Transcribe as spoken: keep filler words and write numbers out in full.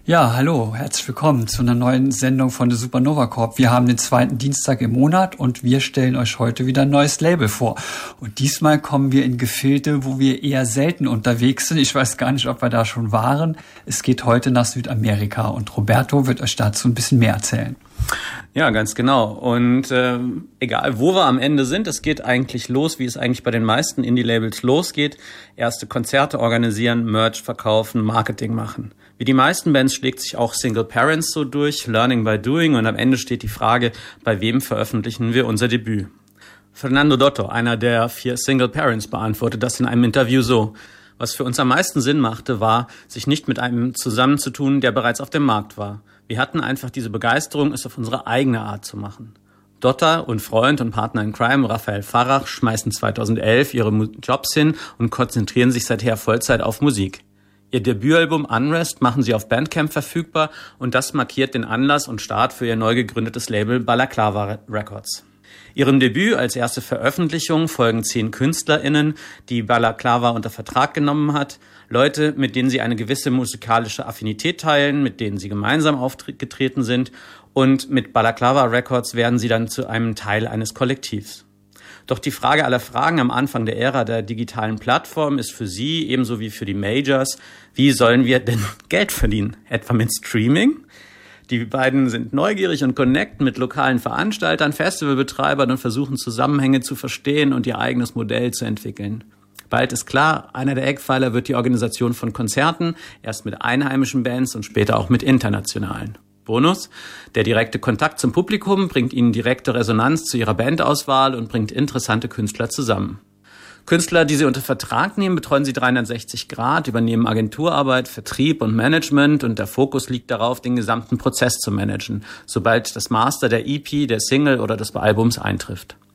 Ja, hallo, herzlich willkommen zu einer neuen Sendung von der Supernova Corp. Wir haben den zweiten Dienstag im Monat und wir stellen euch heute wieder ein neues Label vor. Und diesmal kommen wir in Gefilde, wo wir eher selten unterwegs sind. Ich weiß gar nicht, ob wir da schon waren. Es geht heute nach Südamerika und Roberto wird euch dazu ein bisschen mehr erzählen. Ja, ganz genau. Und äh, egal, wo wir am Ende sind, es geht eigentlich los, wie es eigentlich bei den meisten Indie-Labels losgeht. Erste Konzerte organisieren, Merch verkaufen, Marketing machen. Wie die meisten Bands schlägt sich auch Single Parents so durch, Learning by Doing, und am Ende steht die Frage, bei wem veröffentlichen wir unser Debüt? Fernando Dotto, einer der vier Single Parents, beantwortet das in einem Interview so: Was für uns am meisten Sinn machte, war, sich nicht mit einem zusammenzutun, der bereits auf dem Markt war. Wir hatten einfach diese Begeisterung, es auf unsere eigene Art zu machen. Dotter und Freund und Partner in Crime, Raphael Farrach, schmeißen zweitausendelf ihre Jobs hin und konzentrieren sich seither Vollzeit auf Musik. Ihr Debütalbum Unrest machen sie auf Bandcamp verfügbar und das markiert den Anlass und Start für ihr neu gegründetes Label Balaclava Records. Ihrem Debüt als erste Veröffentlichung folgen zehn KünstlerInnen, die Balaclava unter Vertrag genommen hat. Leute, mit denen sie eine gewisse musikalische Affinität teilen, mit denen sie gemeinsam aufgetreten sind. Und mit Balaclava Records werden sie dann zu einem Teil eines Kollektivs. Doch die Frage aller Fragen am Anfang der Ära der digitalen Plattform ist für sie, ebenso wie für die Majors: Wie sollen wir denn Geld verdienen? Etwa mit Streaming? Die beiden sind neugierig und connecten mit lokalen Veranstaltern, Festivalbetreibern und versuchen Zusammenhänge zu verstehen und ihr eigenes Modell zu entwickeln. Bald ist klar, einer der Eckpfeiler wird die Organisation von Konzerten, erst mit einheimischen Bands und später auch mit internationalen. Bonus: Der direkte Kontakt zum Publikum bringt ihnen direkte Resonanz zu ihrer Bandauswahl und bringt interessante Künstler zusammen. Künstler, die sie unter Vertrag nehmen, betreuen sie dreihundertsechzig Grad, übernehmen Agenturarbeit, Vertrieb und Management, und der Fokus liegt darauf, den gesamten Prozess zu managen, sobald das Master der E P, der Single oder des Albums eintrifft.